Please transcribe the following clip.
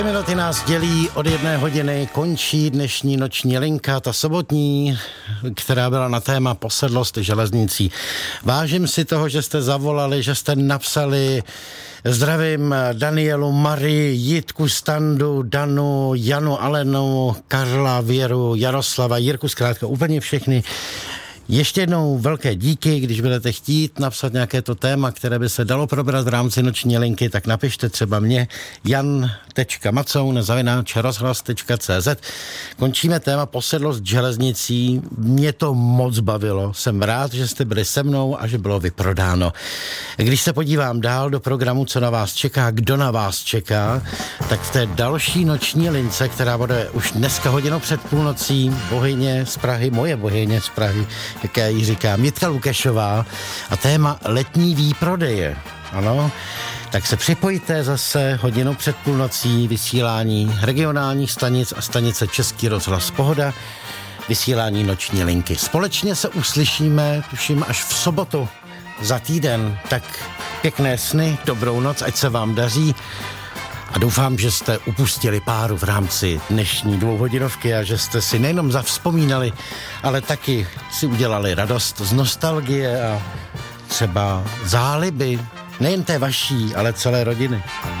Minuty nás dělí od 1 hodiny, končí dnešní noční linka, ta sobotní, která byla na téma posedlost železnicí. Vážím si toho, že jste zavolali, že jste napsali. Zdravím Danielu, Marii, Jitku, Standu, Danu, Janu, Alenu, Karla, Věru, Jaroslava, Jirku, zkrátka úplně všechny. Ještě jednou velké díky, když budete chtít napsat nějaké to téma, které by se dalo probrat v rámci noční linky, tak napište třeba mě jan.macoun@rozhlas.cz. Končíme téma posedlost železnicí. Mě to moc bavilo. Jsem rád, že jste byli se mnou a že bylo vyprodáno. Když se podívám dál do programu, co na vás čeká, kdo na vás čeká, tak v té další noční lince, která bude už dneska hodinu před půlnocí, bohyně z Prahy, moje bohyně z Prahy, jak já jí říkám, Jitka Lukešová, a téma letní výprodeje. Ano, tak se připojte zase hodinu před půlnocí, vysílání regionálních stanic a stanice Český rozhlas Pohoda, vysílání noční linky. Společně se uslyšíme, tuším, až v sobotu za týden. Tak pěkné sny, dobrou noc, ať se vám daří. A doufám, že jste upustili páru v rámci dnešní dvouhodinovky a že jste si nejenom zavzpomínali, ale taky si udělali radost z nostalgie a třeba záliby, nejen té vaší, ale celé rodiny.